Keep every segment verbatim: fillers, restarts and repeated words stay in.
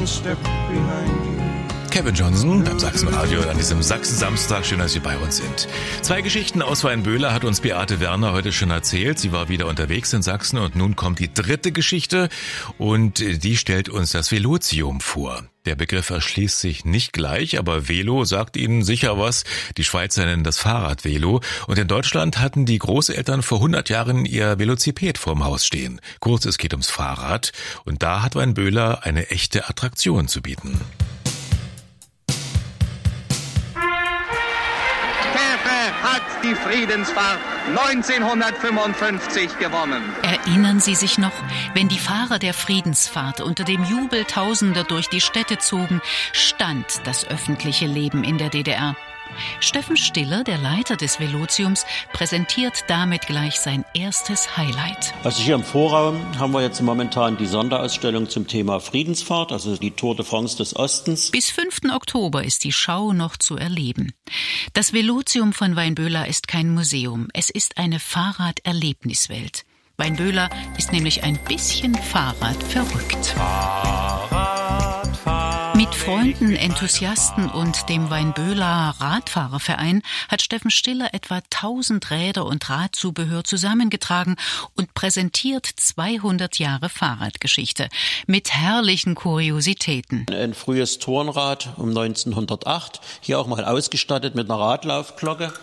one step behind you. Kevin Johnson beim Sachsenradio an diesem Sachsen-Samstag. Schön, dass Sie bei uns sind. Zwei Geschichten aus Weinböhler hat uns Beate Werner heute schon erzählt. Sie war wieder unterwegs in Sachsen und nun kommt die dritte Geschichte und die stellt uns das Velotium vor. Der Begriff erschließt sich nicht gleich, aber Velo sagt Ihnen sicher was. Die Schweizer nennen das Fahrradvelo. Und in Deutschland hatten die Großeltern vor hundert Jahren ihr Velociped vorm Haus stehen. Kurz, es geht ums Fahrrad. Und da hat Weinböhler eine echte Attraktion zu bieten. Hat die Friedensfahrt neunzehnhundertfünfundfünfzig gewonnen. Erinnern Sie sich noch, wenn die Fahrer der Friedensfahrt unter dem Jubel Tausender durch die Städte zogen, stand das öffentliche Leben in der D D R. Steffen Stiller, der Leiter des Velotiums, präsentiert damit gleich sein erstes Highlight. Also hier im Vorraum haben wir jetzt momentan die Sonderausstellung zum Thema Friedensfahrt, also die Tour de France des Ostens. Bis fünften Oktober ist die Schau noch zu erleben. Das Velotium von Weinböhler ist kein Museum, es ist eine Fahrraderlebniswelt. Weinböhler ist nämlich ein bisschen Fahrrad verrückt. Fahrrad, Fahrrad. Mit Freunden, Enthusiasten und dem Weinböhler Radfahrerverein hat Steffen Stiller etwa tausend Räder und Radzubehör zusammengetragen und präsentiert zweihundert Jahre Fahrradgeschichte mit herrlichen Kuriositäten. Ein frühes Turnrad um neunzehnhundertacht, hier auch mal ausgestattet mit einer Radlaufglocke.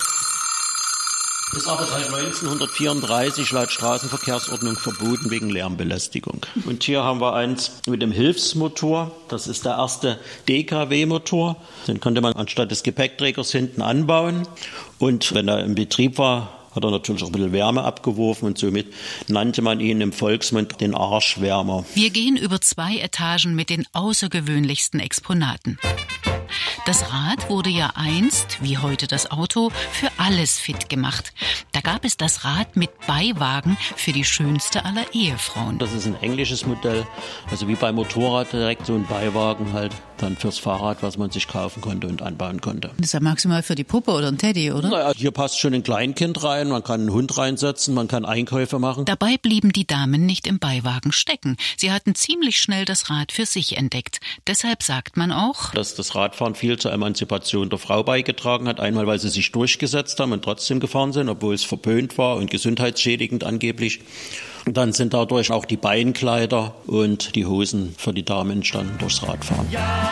Ist aber seit neunzehnhundertvierunddreißig laut Straßenverkehrsordnung verboten wegen Lärmbelästigung. Und hier haben wir eins mit dem Hilfsmotor. Das ist der erste D K W-Motor. Den konnte man anstatt des Gepäckträgers hinten anbauen. Und wenn er im Betrieb war, hat er natürlich auch ein bisschen Wärme abgeworfen und somit nannte man ihn im Volksmund den Arschwärmer. Wir gehen über zwei Etagen mit den außergewöhnlichsten Exponaten. Das Rad wurde ja einst, wie heute das Auto, für alles fit gemacht. Da gab es das Rad mit Beiwagen für die schönste aller Ehefrauen. Das ist ein englisches Modell, also wie beim Motorrad direkt so ein Beiwagen halt dann fürs Fahrrad, was man sich kaufen konnte und anbauen konnte. Das ist ja maximal für die Puppe oder ein Teddy, oder? Naja, hier passt schon ein Kleinkind rein, man kann einen Hund reinsetzen, man kann Einkäufe machen. Dabei blieben die Damen nicht im Beiwagen stecken. Sie hatten ziemlich schnell das Rad für sich entdeckt. Deshalb sagt man auch, dass das Radfahren viel zur Emanzipation der Frau beigetragen hat. Einmal, weil sie sich durchgesetzt haben und trotzdem gefahren sind, obwohl es verpönt war und gesundheitsschädigend angeblich. Und dann sind dadurch auch die Beinkleider und die Hosen für die Damen entstanden durchs Radfahren.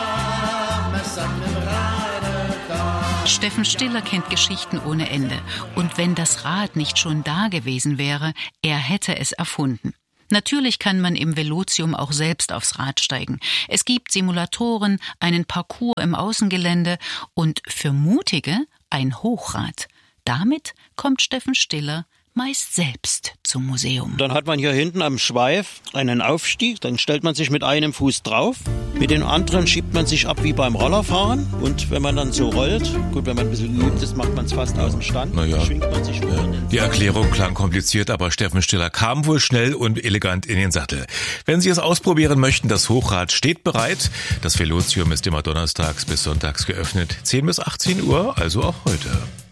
Steffen Stiller kennt Geschichten ohne Ende. Und wenn das Rad nicht schon da gewesen wäre, er hätte es erfunden. Natürlich kann man im Velotium auch selbst aufs Rad steigen. Es gibt Simulatoren, einen Parcours im Außengelände und für Mutige ein Hochrad. Damit kommt Steffen Stiller meist selbst zum Museum. Dann hat man hier hinten am Schweif einen Aufstieg, dann stellt man sich mit einem Fuß drauf, mit dem anderen schiebt man sich ab wie beim Rollerfahren und wenn man dann so rollt, gut, wenn man ein bisschen übt, das macht man es fast aus dem Stand, naja. schwingt man sich vor. Die Erklärung klang kompliziert, aber Steffen Stiller kam wohl schnell und elegant in den Sattel. Wenn Sie es ausprobieren möchten, das Hochrad steht bereit. Das Velotium ist immer donnerstags bis sonntags geöffnet, zehn bis achtzehn Uhr, also auch heute.